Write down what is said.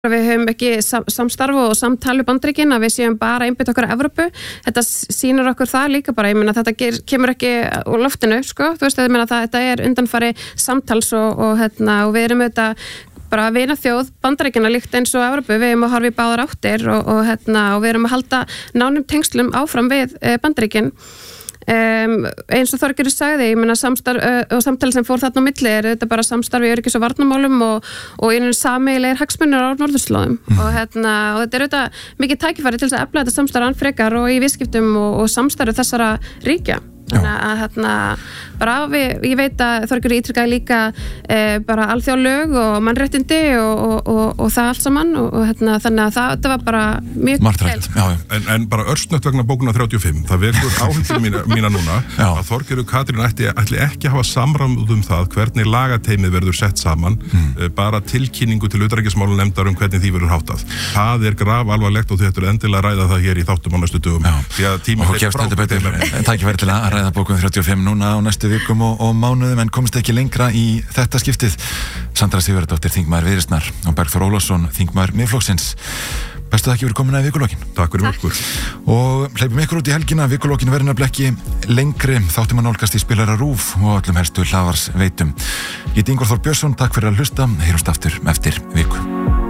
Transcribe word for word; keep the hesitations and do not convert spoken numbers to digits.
Við höfum ekki samstarf og samtali Bandaríkin að við séum bara einbytt okkar að Evrópu. Þetta sýnir okkur það líka bara. Ég meina þetta ger, kemur ekki úr loftinu, sko. Þú veist, ég meina það, þetta er undanfari samtals og, og, hérna, og við erum auðvitað bara að vina þjóð Bandaríkina líkt eins og Evrópu. Við erum að horfa í báðar áttir og, og, hérna, og við erum að halda nánum tengslum áfram við eh, Bandaríkin. Um, eins og Þorgerður sagði, ég meina samstarf uh, og samtali sem fór þarna á milli er þetta bara samstarf í öryggis- og varnarmálum og, og einhvern sameiginlegir hagsmunir á norðurslóðum mm. og, hérna, og þetta er auðvitað mikið tækifæri til þess að efla þetta samstarf enn frekar og í viðskiptum og, og samstarfi þessara ríkja. Þannig að hérna, bara við, ég veit að Þorgerður ítrekkaði líka e, bara alþjóðalög og mannréttindi og, og, og, og það allt saman og, og hérna, þannig að það, það var bara mjög martrætt. En, en bara örsnött vegna bókunar þrjátíu og fimm, það vekur áhyggjur mína, mína núna já. Að Þorgerður Katrín ætti, ætli ekki að hafa samráð um það hvernig lagateymið verður sett saman mm. bara tilkynningu til utanríkismálanefndar um hvernig því verður háttað. Það er grafalvarlegt og þetta er endilega ræða það hér í þáttum á næstu dögum. Því að tíma er ræða bókum þrjátíu og fimm núna á næstu vikum og, og mánuðum en komst ekki lengra í þetta skiptið. Sandra Sigurðardóttir, þingmaður Viðreisnar og Bergþór Ólafsson, þingmaður Miðflokksins. Bestu þakki fyrir komuna í vikulókin. Takk fyrir okkur. Og hleypum ykkur út í helgina. Vikulókin verður nefnilega ekki lengri. Þáttum að nálgast í spilara RÚV og öllum helstu hlaðvarps veitum. Ég heiti Ingvar Þór Björnsson, takk fyrir að hlusta. Heyrumst aftur eftir viku.